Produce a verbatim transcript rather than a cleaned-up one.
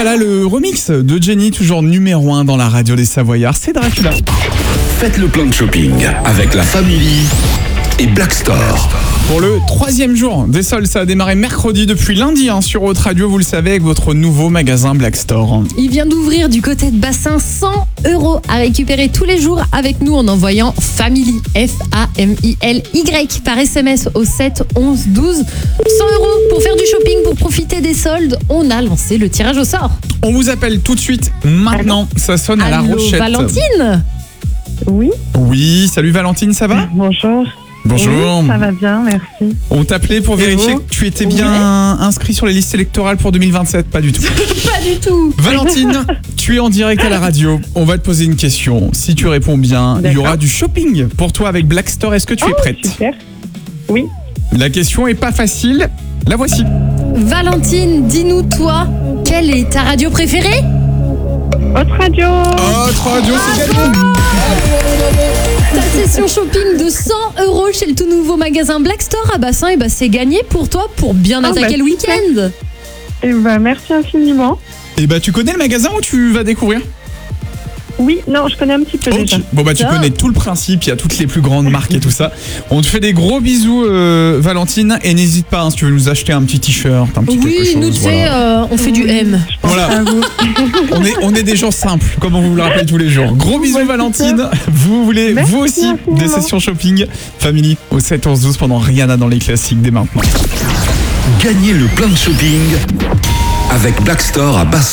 voilà le remix de Jenny, toujours numéro un dans la radio des Savoyards, c'est Dracula. Faites le plein de shopping avec la famille et Black Store. Pour le troisième jour des soldes, ça a démarré mercredi depuis lundi hein, sur Haute Radio, vous le savez, avec votre nouveau magasin Black Store. Il vient d'ouvrir du côté de Bassin, cent euros à récupérer tous les jours avec nous en envoyant Family, F A M I L Y par S M S au sept onze douze. cent euros pour faire du shopping, pour profiter des soldes. On a lancé le tirage au sort. On vous appelle tout de suite, maintenant, ça sonne à La Allô, Rochette. Valentine? Oui, Oui, salut Valentine, ça va? bonjour. Bonjour. Oui, ça va bien, merci. On t'appelait pour Et vérifier vous que tu étais bien inscrit sur les listes électorales pour deux mille vingt-sept, pas du tout. Pas du tout. Valentine, tu es en direct à la radio. On va te poser une question. Si tu réponds bien, il y D'accord. aura du shopping pour toi avec Black Store. Est-ce que tu es Oh, prête? super. Oui, La question est pas facile. La voici. Valentine, dis-nous toi, quelle est ta radio préférée? Haute Radio. Autre radio, c'est gagné. Ta session shopping de cent euros chez le tout nouveau magasin Black Store à Bassin, et bah c'est gagné pour toi pour bien Ah, attaquer bah, le week-end. Eh ben, merci infiniment. Et bah tu connais le magasin ou tu vas découvrir? Oui, non, je connais un petit peu Ok. déjà. Bon bah tu Top. connais tout le principe, il y a toutes les plus grandes marques et tout ça. On te fait des gros bisous euh, Valentine, et n'hésite pas hein, si tu veux nous acheter un petit t-shirt, un petit quelque Oui, chose. nous tu sais, voilà. euh, on fait du M. Voilà. À vous. On est, on est des gens simples, comme on vous le rappelle tous les jours. Gros bisous Ouais, Valentine. Vous voulez, Merci vous aussi, infiniment. des sessions shopping Family au sept onze douze pendant Rihanna dans les classiques dès maintenant. Gagnez le plein de shopping avec Black Store à Bassin.